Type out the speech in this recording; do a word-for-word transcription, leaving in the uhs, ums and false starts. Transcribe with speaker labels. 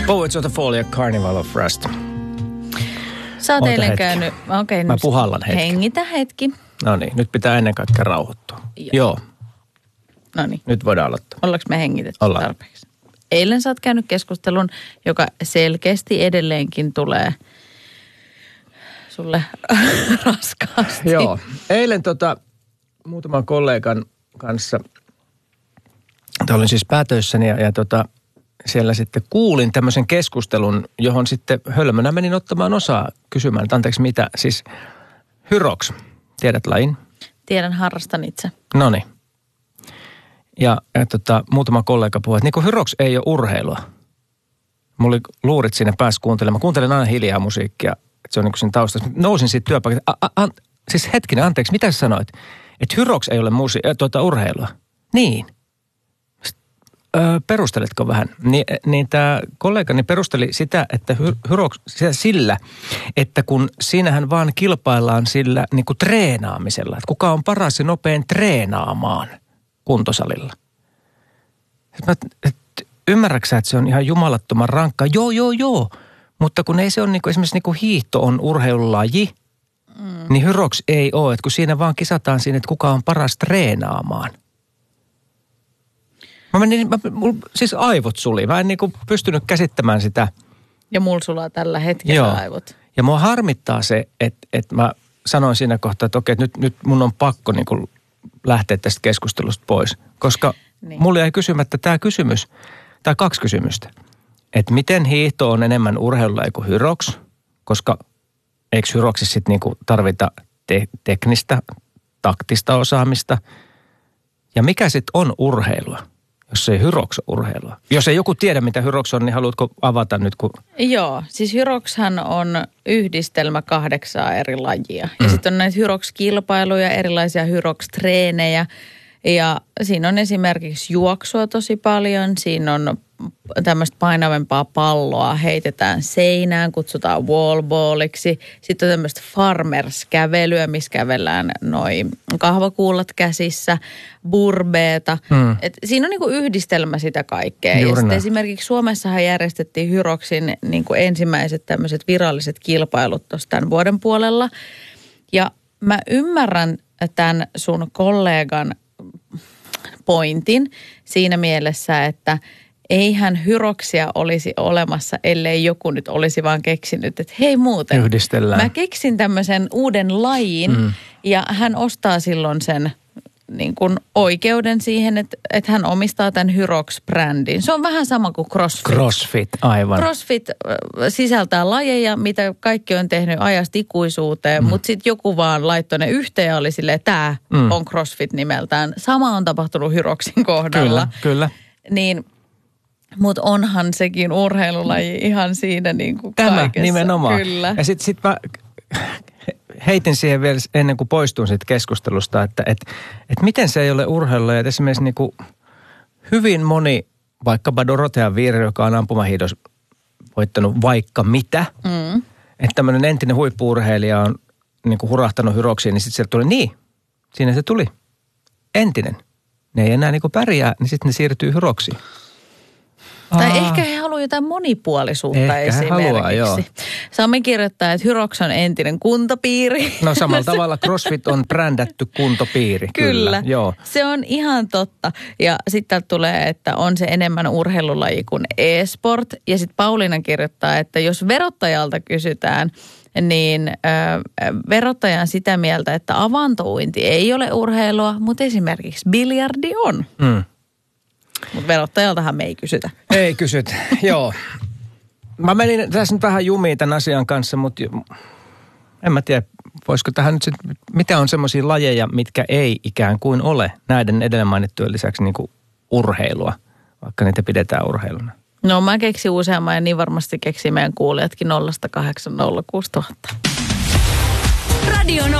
Speaker 1: Poets of the Fall ja Carnival of Rust.
Speaker 2: Sä oot eilen käynyt... Okay,
Speaker 1: Mä puhallan hetki.
Speaker 2: Hengitä hetki.
Speaker 1: No niin, nyt pitää ennen kaikkea rauhoittua. Joo. Joo.
Speaker 2: No niin.
Speaker 1: Nyt voidaan aloittaa.
Speaker 2: Ollaanko me hengitetty
Speaker 1: Ollaan.
Speaker 2: tarpeeksi? Eilen sä oot käynyt keskustelun, joka selkeästi edelleenkin tulee sulle raskaasti.
Speaker 1: Joo. Eilen tota, muutaman kollegan kanssa, olin siis päätöissäni ja, ja tota, siellä sitten kuulin tämmöisen keskustelun, johon sitten hölmönä menin ottamaan osaa kysymään, että anteeksi mitä, siis Hyrox, tiedät lajin?
Speaker 2: Tiedän, harrastan itse.
Speaker 1: Noniin. Ja, ja tota, muutama kollega puhui, että niin kuin Hyrox ei ole urheilua. Mulla oli luurit siinä päässä kuuntelemaan. Mä kuuntelen aina hiljaa musiikkia, että se on niin kuin siinä taustassa. Nousin siitä työpaikasta. A, a, a, siis hetkinen, anteeksi, mitä sä sanoit? Että Hyrox ei ole musi- äh, tuota, urheilua. Niin. Öö, perusteletko vähän? Ni, niin tämä kollegani perusteli sitä, että Hyrox sitä sillä, että kun siinähän vaan kilpaillaan sillä niin kuin treenaamisella. Että kuka on paras ja nopein treenaamaan kuntosalilla. Mä, et, ymmärrätkö sä, että se on ihan jumalattoman rankkaa? Joo, joo, joo. Mutta kun ei se ole, niin kuin, esimerkiksi niin kuin hiihto on urheilulaji, mm. niin Hyrox ei ole. Että kun siinä vaan kisataan siinä, että kuka on paras treenaamaan. Mä menin, mä, mul, siis aivot suli. Mä en niin kuin pystynyt käsittämään sitä.
Speaker 2: Ja mulla sulaa tällä hetkellä
Speaker 1: Joo.
Speaker 2: aivot.
Speaker 1: Ja mua harmittaa se, että, että mä sanoin siinä kohtaa, että okei, että nyt, nyt mun on pakko niin kuin lähteä tästä keskustelusta pois. Koska niin. Mulla jäi kysymättä tämä kysymys, tai kaksi kysymystä. Että miten hiihto on enemmän urheilulaji kuin Hyrox? Koska eikö Hyroxissa sitten niin kuin tarvita te- teknistä, taktista osaamista? Ja mikä sitten on urheilua? Jos ei Hyrox ole urheilua. Jos ei joku tiedä, mitä Hyrox on, niin haluatko avata nyt? Kun...
Speaker 2: Joo, siis Hyroxhan on yhdistelmä kahdeksaa eri lajia. Ja mm. sitten on näitä Hyrox-kilpailuja, erilaisia Hyrox-treenejä. Ja siinä on esimerkiksi juoksua tosi paljon. Siinä on tämmöistä painavempaa palloa, heitetään seinään, kutsutaan wallballiksi. Sitten on tämmöistä farmers-kävelyä, missä kävellään noi kahvakuulat käsissä, burbeeta. Hmm. Et siinä on niinku yhdistelmä sitä kaikkea. Juuri ja sitten esimerkiksi Suomessahan järjestettiin Hyroxin niinku ensimmäiset tämmöiset viralliset kilpailut tuossa tämän vuoden puolella. Ja mä ymmärrän tämän sun kollegan pointin siinä mielessä, että eihän Hyroxia olisi olemassa, ellei joku nyt olisi vaan keksinyt, että hei muuten.
Speaker 1: Yhdistellään.
Speaker 2: Mä keksin tämmöisen uuden lajin mm. ja hän ostaa silloin sen niin kuin oikeuden siihen, että, että hän omistaa tämän Hyrox-brändin. Se on vähän sama kuin CrossFit.
Speaker 1: CrossFit, aivan.
Speaker 2: CrossFit sisältää lajeja, mitä kaikki on tehnyt ajasta ikuisuuteen, mm. mutta sitten joku vaan laittoi ne yhteen ja oli silleen, tämä mm. on CrossFit nimeltään. Sama on tapahtunut Hyroxin kohdalla.
Speaker 1: Kyllä, kyllä.
Speaker 2: Niin, mutta onhan sekin urheilulaji ihan siinä niin kuin
Speaker 1: Tämä
Speaker 2: kaikessa.
Speaker 1: nimenomaan.
Speaker 2: Kyllä.
Speaker 1: Ja sitten sit mä heitin siihen vielä ennen kuin poistuin siitä keskustelusta, että et, et miten se ei ole urheilua. Ja esimerkiksi niin kuin hyvin moni, vaikkapa Dorothea Viiri, joka on ampumahiidossa voittanut vaikka mitä, mm. että tämmöinen entinen huippu-urheilija on niin kuin hurahtanut Hyroxiin, niin sitten sieltä tuli, niin, siinä se tuli, entinen. Ne ei enää niin kuin pärjää, niin sitten ne siirtyy Hyroxiin.
Speaker 2: Tai
Speaker 1: Aa.
Speaker 2: ehkä he haluaa jotain monipuolisuutta
Speaker 1: ehkä
Speaker 2: esimerkiksi.
Speaker 1: Haluaa, joo.
Speaker 2: Sami kirjoittaa, että Hyrox on entinen kuntopiiri.
Speaker 1: No samalla tavalla CrossFit on brändätty kuntopiiri. Kyllä, kyllä. Joo.
Speaker 2: Se on ihan totta. Ja sitten tulee, että on se enemmän urheilulaji kuin e-sport. Ja sitten Pauliina kirjoittaa, että jos verottajalta kysytään, niin äh, verottaja on sitä mieltä, että avantouinti ei ole urheilua, mutta esimerkiksi biljardi on. Mm. Mutta verottajaltahan me ei kysytä.
Speaker 1: Ei kysytä, joo. Mä menin tässä nyt vähän jumiin tämän asian kanssa, mutta en mä tiedä, voisiko tähän nyt sitten, mitä on semmoisia lajeja, mitkä ei ikään kuin ole näiden edellä mainittujen lisäksi niin kuin urheilua, vaikka niitä pidetään urheiluna.
Speaker 2: No mä keksin useamman ja niin varmasti keksi meidän kuulijatkin nolla kahdeksan nolla kuusi nolla nolla nolla.